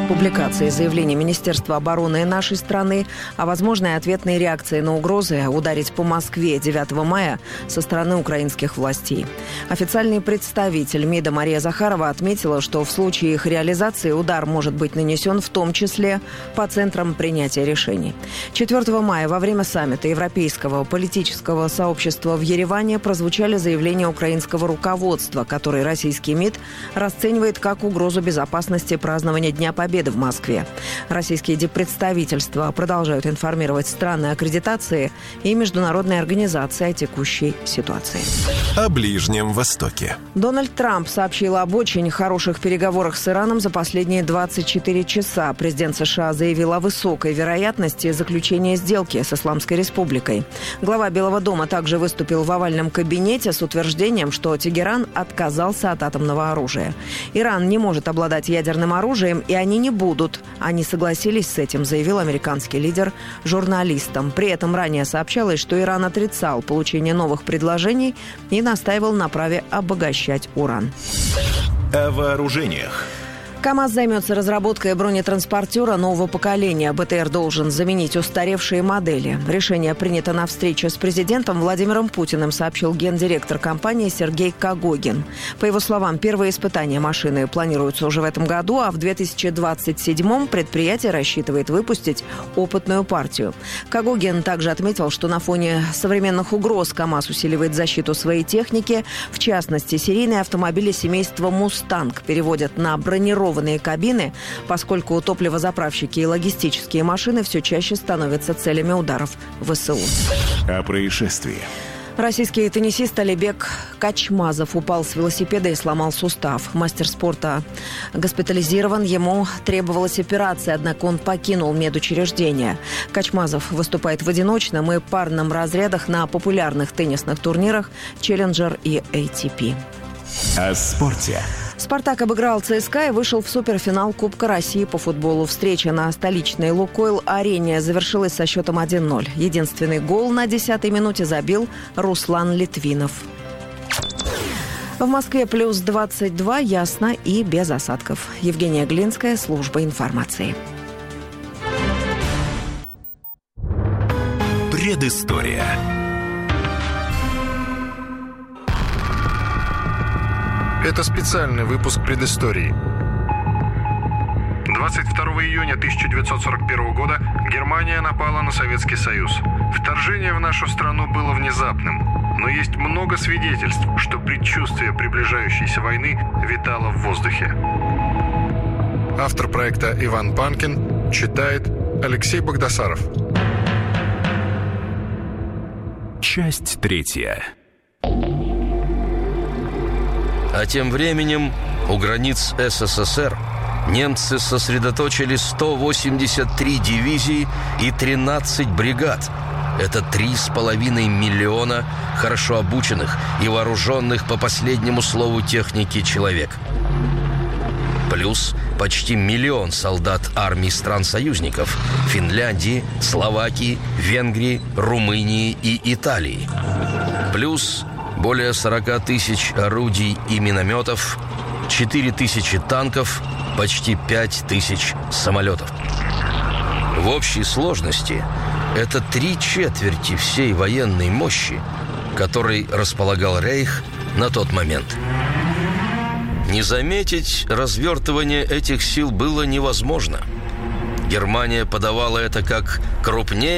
Публикации заявлений Министерства обороны нашей страны о возможной ответной реакции на угрозы ударить по Москве 9 мая со стороны украинских властей. Официальный представитель МИДа Мария Захарова отметила, что в случае их реализации удар может быть нанесен в том числе по центрам принятия решений. 4 мая во время саммита Европейского политического сообщества в Ереване прозвучали заявления украинского руководства, которые российский МИД расценивает как угрозу безопасности празднования Дня Победы в Москве. Российские диппредставительства продолжают информировать страны аккредитации и международные организации о текущей ситуации. О Ближнем Востоке. Дональд Трамп сообщил об очень хороших переговорах с Ираном за последние 24 часа. Президент США заявил о высокой вероятности заключения сделки с Исламской Республикой. Глава Белого дома также выступил в овальном кабинете с утверждением, что Тегеран отказался от атомного оружия. Иран не может обладать ядерным оружием, и они не будут. Они согласились с этим, заявил американский лидер журналистам. При этом ранее сообщалось, что Иран отрицал получение новых предложений и настаивал на праве обогащать уран. О вооружениях. КАМАЗ займется разработкой бронетранспортера нового поколения. БТР должен заменить устаревшие модели. Решение принято на встрече с президентом Владимиром Путиным, сообщил гендиректор компании Сергей Кагогин. По его словам, первые испытания машины планируются уже в этом году, а в 2027-м предприятие рассчитывает выпустить опытную партию. Кагогин также отметил, что на фоне современных угроз КАМАЗ усиливает защиту своей техники. В частности, серийные автомобили семейства «Мустанг» переводят на бронированные кабины, поскольку топливозаправщики и логистические машины все чаще становятся целями ударов ВСУ. О происшествии. Российский теннисист Алибек Качмазов упал с велосипеда и сломал сустав. Мастер спорта госпитализирован. Ему требовалась операция, однако он покинул медучреждение. Качмазов выступает в одиночном и парном разрядах на популярных теннисных турнирах «Челленджер» и ATP. О спорте. «Спартак» обыграл ЦСКА и вышел в суперфинал Кубка России по футболу. Встреча на столичной «Лукойл-арене» завершилась со счетом 1-0. Единственный гол на 10-й минуте забил Руслан Литвинов. В Москве плюс 22, ясно и без осадков. Евгения Глинская, служба информации. Предыстория. Это специальный выпуск предыстории. 22 июня 1941 года Германия напала на Советский Союз. Вторжение в нашу страну было внезапным, но есть много свидетельств, что предчувствие приближающейся войны витало в воздухе. Автор проекта Иван Панкин, читает Алексей Богдасаров. Часть 3. А тем временем у границ СССР немцы сосредоточили 183 дивизии и 13 бригад. Это 3,5 миллиона хорошо обученных и вооруженных по последнему слову техники человек. Плюс почти 1 миллион солдат армий стран-союзников – Финляндии, Словакии, Венгрии, Румынии и Италии. Плюс более 40 тысяч орудий и минометов, 4 тысячи танков, почти 5 тысяч самолетов. В общей сложности это 3/4 всей военной мощи, которой располагал Рейх на тот момент. Не заметить развертывание этих сил было невозможно. Германия подавала это как крупнейшее